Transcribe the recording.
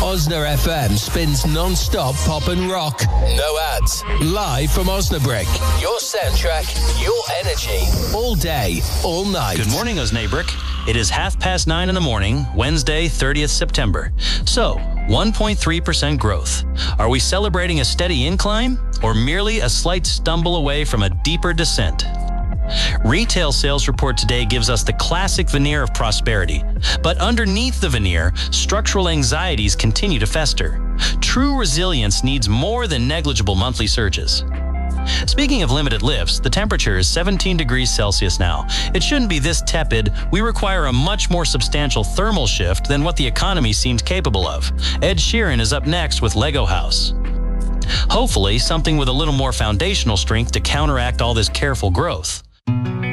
Osna FM spins non-stop pop and rock. No ads. Live from Osnabrück. Your soundtrack, your energy. All day, all night. Good morning, Osnabrück. It is 9:30 in the morning, Wednesday, 30th September. So, 1.3% growth. Are we celebrating a steady incline or merely a slight stumble away from a deeper descent? Retail sales report today gives us the classic veneer of prosperity. But underneath the veneer, structural anxieties continue to fester. True resilience needs more than negligible monthly surges. Speaking of limited lifts, the temperature is 17 degrees Celsius now. It shouldn't be this tepid. We require a much more substantial thermal shift than what the economy seems capable of. Ed Sheeran is up next with Lego House. Hopefully, something with a little more foundational strength to counteract all this careful growth.